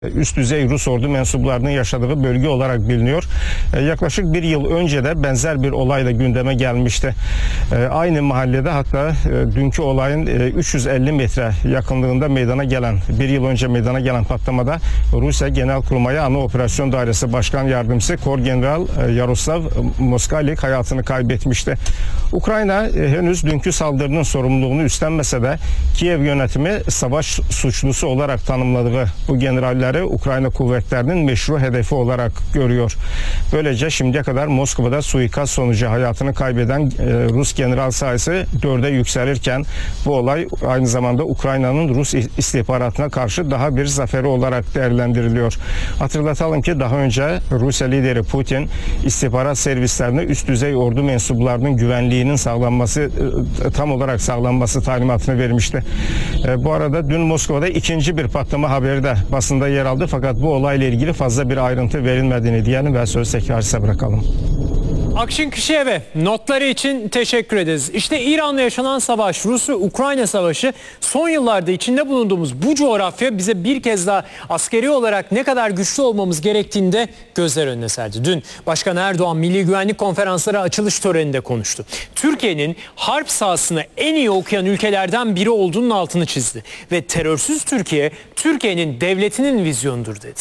Üst düzey Rus ordu mensuplarının yaşadığı bölge olarak biliniyor. Yaklaşık bir yıl önce de benzer bir olayla gündeme gelmişti. Aynı mahallede, hatta dünkü olayın 350 metre yakınlığında bir yıl önce meydana gelen patlamada Rusya Genelkurmay Ana Operasyon Dairesi Başkan Yardımcısı Korgeneral Yaroslav Moskalik hayatını kaybetmişti. Ukrayna henüz dünkü saldırının sorumluluğunu üstlenmese de Kiev yönetimi savaş suçlusu olarak tanımladığı bu generalleri Ukrayna kuvvetlerinin meşru hedefi olarak görüyor. Böylece şimdiye kadar Moskova'da suikast sonucu hayatını kaybeden Rus general sayısı 4'e yükselirken bu olay aynı zamanda Ukrayna'nın Rus istihbaratına karşı daha bir zaferi olarak değerlendiriliyor. Hatırlatalım ki daha önce Rusya lideri Putin istihbarat servislerine üst düzey ordu mensuplarının güvenliğinin tam olarak sağlanması talimatını vermişti. Bu arada dün Moskova'da ikinci bir patlama haberi de basında yer aldı, fakat bu olayla ilgili fazla bir ayrıntı verilmediğini diyelim ve sözü tekrar size bırakalım. Akşin Kişiyev'e notları için teşekkür ederiz. İşte İran'la yaşanan savaş, Rusya-Ukrayna savaşı, son yıllarda içinde bulunduğumuz bu coğrafya bize bir kez daha askeri olarak ne kadar güçlü olmamız gerektiğini de gözler önüne serdi. Dün Başkan Erdoğan Milli Güvenlik Konferansları açılış töreninde konuştu. Türkiye'nin harp sahasını en iyi okuyan ülkelerden biri olduğunun altını çizdi. Ve terörsüz Türkiye, Türkiye'nin devletinin vizyonudur dedi.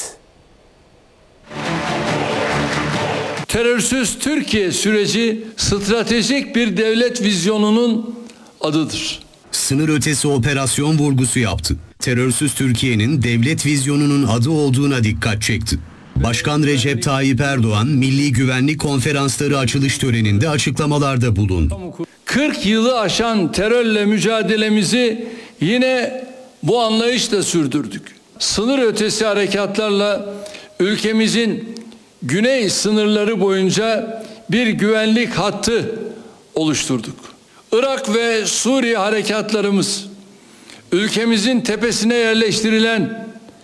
Terörsüz Türkiye süreci stratejik bir devlet vizyonunun adıdır. Sınır ötesi operasyon vurgusu yaptı. Terörsüz Türkiye'nin devlet vizyonunun adı olduğuna dikkat çekti. Başkan Recep Tayyip Erdoğan Milli Güvenlik Konferansları açılış töreninde açıklamalarda bulundu. 40 yılı aşan terörle mücadelemizi yine bu anlayışla sürdürdük. Sınır ötesi harekatlarla ülkemizin güney sınırları boyunca bir güvenlik hattı oluşturduk. Irak ve Suriye harekatlarımız, ülkemizin tepesine yerleştirilen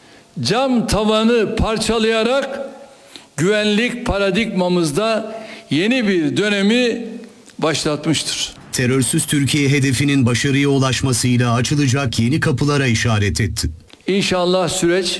cam tavanı parçalayarak güvenlik paradigmamızda yeni bir dönemi başlatmıştır. Terörsüz Türkiye hedefinin başarıya ulaşmasıyla açılacak yeni kapılara işaret etti. İnşallah süreç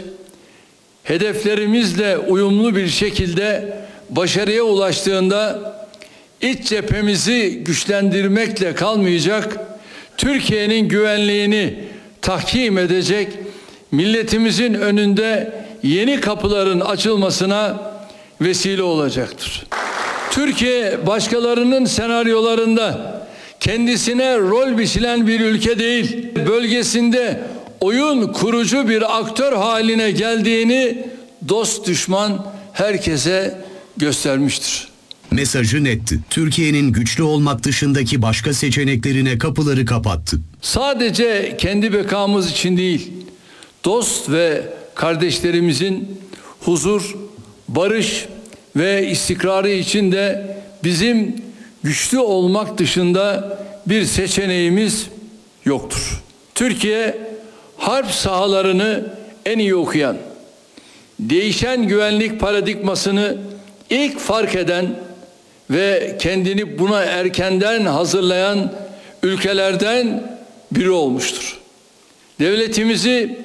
hedeflerimizle uyumlu bir şekilde başarıya ulaştığında iç cephemizi güçlendirmekle kalmayacak, Türkiye'nin güvenliğini tahkim edecek, milletimizin önünde yeni kapıların açılmasına vesile olacaktır. Türkiye başkalarının senaryolarında kendisine rol biçilen bir ülke değil, bölgesinde oyun kurucu bir aktör haline geldiğini dost düşman herkese göstermiştir. Mesajı netti. Türkiye'nin güçlü olmak dışındaki başka seçeneklerine kapıları kapattı. Sadece kendi bekamız için değil, dost ve kardeşlerimizin huzur, barış ve istikrarı için de bizim güçlü olmak dışında bir seçeneğimiz yoktur. Türkiye harp sahalarını en iyi okuyan, değişen güvenlik paradigmasını ilk fark eden ve kendini buna erkenden hazırlayan ülkelerden biri olmuştur. Devletimizi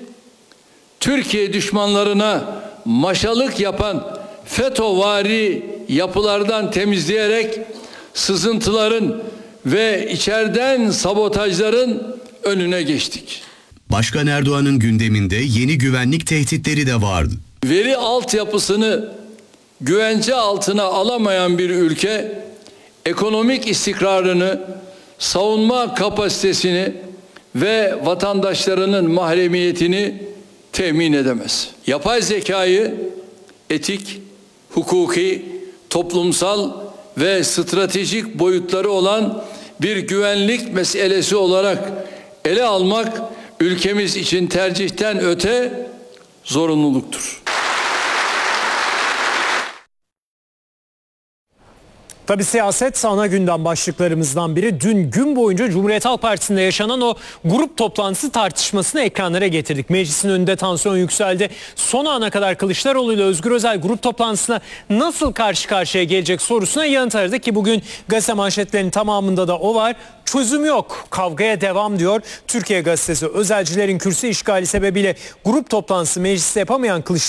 Türkiye düşmanlarına maşalık yapan FETÖ'vari yapılardan temizleyerek sızıntıların ve içeriden sabotajların önüne geçtik. Başkan Erdoğan'ın gündeminde yeni güvenlik tehditleri de vardı. Veri altyapısını güvence altına alamayan bir ülke, ekonomik istikrarını, savunma kapasitesini ve vatandaşlarının mahremiyetini temin edemez. Yapay zekayı etik, hukuki, toplumsal ve stratejik boyutları olan bir güvenlik meselesi olarak ele almak ülkemiz için tercihten öte zorunluluktur. Tabii siyaset ana gündem başlıklarımızdan biri. Dün gün boyunca Cumhuriyet Halk Partisi'nde yaşanan o grup toplantısı tartışmasını ekranlara getirdik. Meclisin önünde tansiyon yükseldi. Son ana kadar Kılıçdaroğlu ile Özgür Özel grup toplantısına nasıl karşı karşıya gelecek sorusuna yanıt aradı ki bugün gazete manşetlerinin tamamında da o var. Çözüm yok, kavgaya devam diyor Türkiye Gazetesi. Özelcilerin kürsü işgali sebebiyle grup toplantısı mecliste yapamayan Kılıçdaroğlu